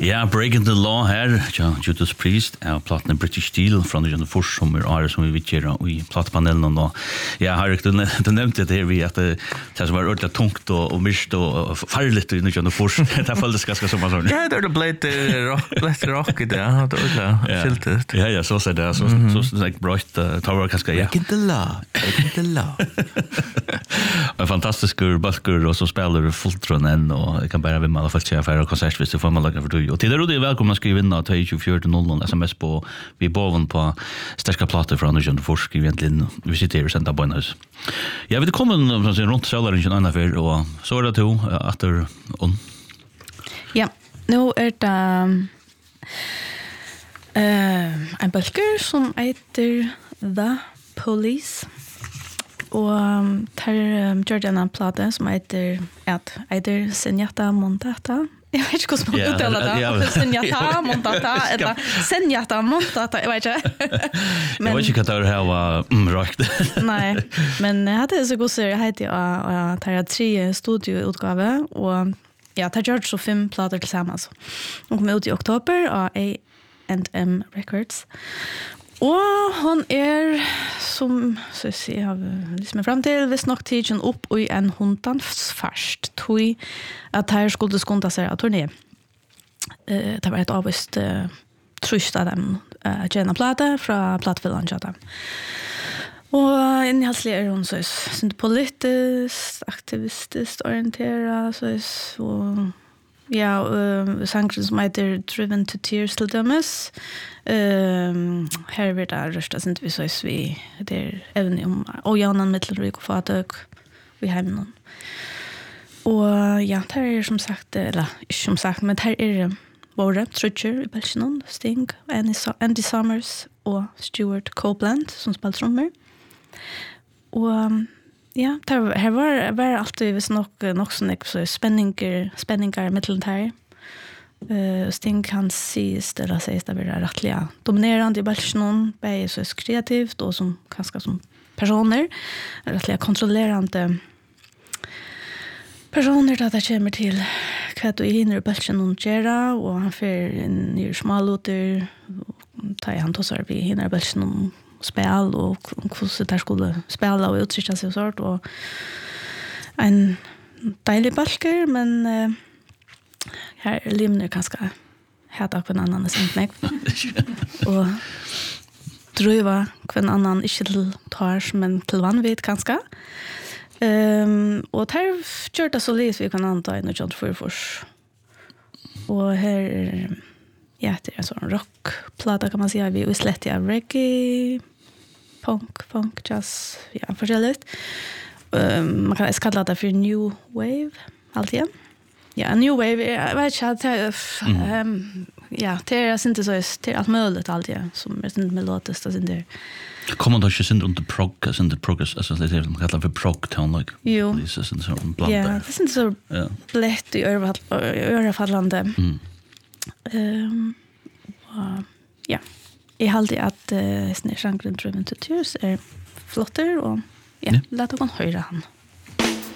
Ja, Breaking the Law her, Judas Priest, platten British Steel från den första sommar som vi vittjar i plattpanelen och ja, Harrik, du nämnde det vi att det som var ordentligt tungt och mist och farligt i den första. Det följdes ganska som sån. Ja, det blev rock i det. Det var skiltet. Ja, så ser det så like brott tower ganska ja. Breaking the law. En fantastisk basker och så spelar fulltronen och jag kan bara vimma alla falska affärer och konsert hvis du får man laga för du. Och till det är välkomna att skriva in att 2400 sms på vi boven på starka plattor från den forsk egentligen vi sitter och sända på oss. Jag vet komma från runt sällan i en affär och så är det då efter on. Ja, nu är det en basker som heter The Police. Och tar Jordan en platta som heter Senjata Montata. Jag vet inte hur man uttalar det. Senjata Montata eller Senjata Montata, jag vet inte. Jag vet inte vad det här var rakt. Nej, men jag hade så god serie heter jag tar 3 studioutgåvor och jag tar så 5 plattor tillsammans. De kom ut i oktober av A&M Records. Og hon som så jag har liksom fram till visst nog tidsen upp i en hundans fast tog att här skulle skonta sig att turné. Det var ett avvist trust av dem gärna platta från plattfällan chatta. Och innehållsligt hon så synd politiskt, aktivistiskt orienterad så ja, sanger som heter Driven to Tears till dömes. Här vid där röstas inte vi så vi det även om Ojanan Mittelrik och Fatök vi har någon. Och ja, det är som sagt eller inte som sagt men här är våra Trutcher i Belgian, Sting, Andy Summers och Stuart Copeland som spelar trummor. Och ja, här var alltid visst nog så spänningar mellan här. Sting kan sägs det vara rättliga dominerande i Belgian, är så kreativt och som ganska som personer, rättliga kontrollerande personer där det kommer till vad du hinner i Belgian och göra och han får nya smålåtar tar han tossar vi hinner i Belgian spel och hur det skulle spela och uttrycka sig och sånt och en deilig balker men här limner ganska hata på en annan sånt mig och dröva på en annan inte till tars men till vanvitt ganska och här gör det så lite vi kan anta i något förfors och här ja det är en sån rockplata kan man säga vi är slättiga reggae punk, jazz, ja, förståeligt. Man kan kalla det för new wave, allt igen. Ja, new wave, jag vet inte, ja, det är inte så, det är allt möjligt allt igen, som är inte melodiskt, det är inte. Kommer det inte synd under progress, alltså det är som kallar för prog-tone, like. Jo. Det är sån blandar. Ja, det är inte så lätt i örefallande. Ja. Jag hade att snärsangren Driven to Tears är flotter och ja, låt oss höra han.